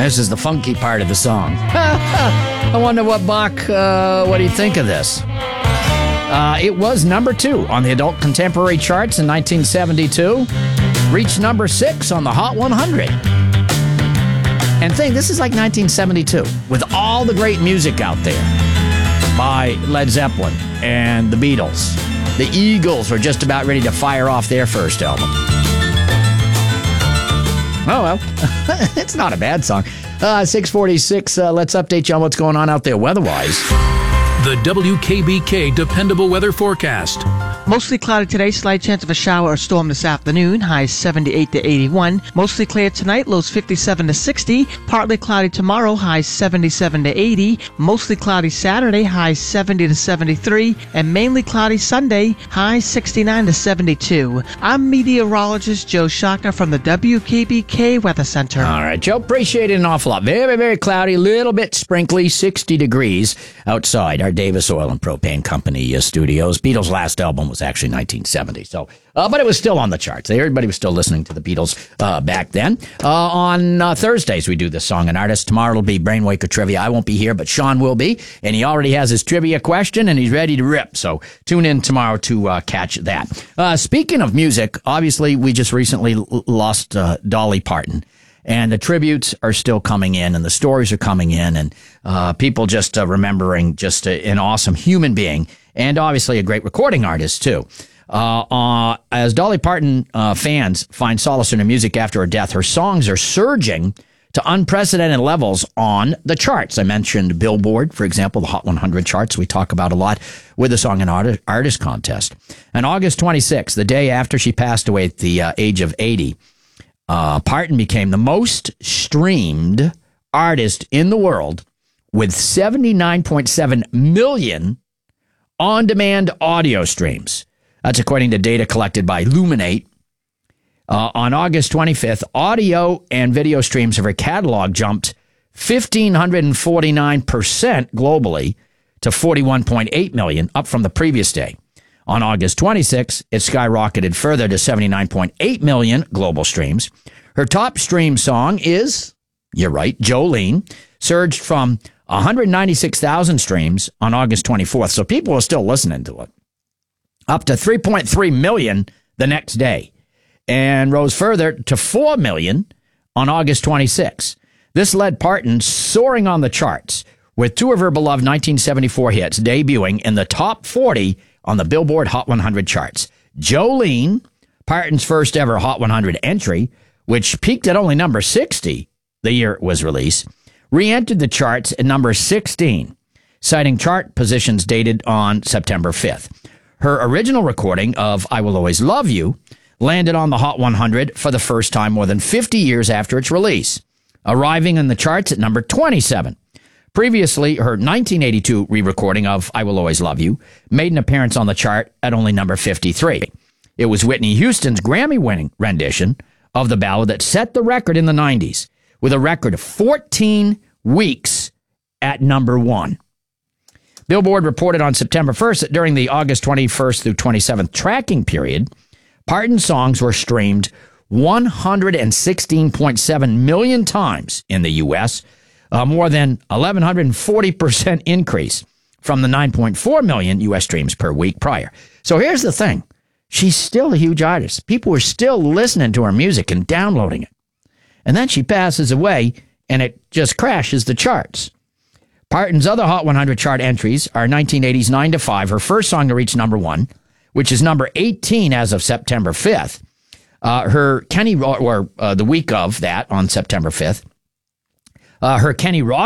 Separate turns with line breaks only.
This is the funky part of the song. I wonder what Bach, what do you think of this? It was number 2 on the adult contemporary charts in 1972. Reached number 6 on the Hot 100. And this is like 1972, with all the great music out there by Led Zeppelin and the Beatles. The Eagles were just about ready to fire off their first album. Oh, well, it's not a bad song. 6:46, let's update you on what's going on out there weather-wise.
The WKBK Dependable Weather Forecast.
Mostly cloudy today, slight chance of a shower or storm this afternoon, highs 78 to 81. Mostly clear tonight, lows 57 to 60. Partly cloudy tomorrow, highs 77 to 80. Mostly cloudy Saturday, highs 70 to 73. And mainly cloudy Sunday, highs 69 to 72. I'm meteorologist Joe Schochner from the WKBK Weather Center.
All right, Joe, appreciate it an awful lot. Very, very cloudy, little bit sprinkly, 60 degrees outside our Davis Oil and Propane Company studios. Beatles' last album was actually 1970, so but it was still on the charts. Everybody was still listening to the Beatles back then. On Thursdays, we do the Song and Artist. Tomorrow it'll be Brainwaker Trivia. I won't be here, but Sean will be, and he already has his trivia question, and he's ready to rip, so tune in tomorrow to catch that. Speaking of music, obviously, we just recently lost Dolly Parton. And the tributes are still coming in, and the stories are coming in, and people just remembering just an awesome human being, and obviously a great recording artist, too. As Dolly Parton fans find solace in her music after her death, her songs are surging to unprecedented levels on the charts. I mentioned Billboard, for example, the Hot 100 charts we talk about a lot with the Song and Artist contest. On August 26th, the day after she passed away at the age of 80, Parton became the most streamed artist in the world with 79.7 million on-demand audio streams. That's according to data collected by Luminate. On August 25th, audio and video streams of her catalog jumped 1,549% globally to 41.8 million, up from the previous day. On August 26th, it skyrocketed further to 79.8 million global streams. Her top stream song is, you're right, Jolene, surged from 196,000 streams on August 24th, so people are still listening to it, up to 3.3 million the next day, and rose further to 4 million on August 26th. This led Parton soaring on the charts, with 2 of her beloved 1974 hits debuting in the top 40 on the Billboard Hot 100 charts. Jolene, Parton's first ever Hot 100 entry, which peaked at only number 60 the year it was released, re-entered the charts at number 16, citing chart positions dated on September 5th. Her original recording of I Will Always Love You landed on the Hot 100 for the first time more than 50 years after its release, arriving in the charts at number 27. Previously, her 1982 re-recording of I Will Always Love You made an appearance on the chart at only number 53. It was Whitney Houston's Grammy-winning rendition of the ballad that set the record in the 90s, with a record of 14 weeks at number 1. Billboard reported on September 1st that during the August 21st through 27th tracking period, Parton's songs were streamed 116.7 million times in the U.S., more than 1,140% increase from the 9.4 million U.S. streams per week prior. So here's the thing. She's still a huge artist. People are still listening to her music and downloading it. And then she passes away, and it just crashes the charts. Parton's other Hot 100 chart entries are 1980's 9 to 5, her first song to reach number 1, which is number 18 as of September 5th. The week of that, on September 5th, her Kenny Rogers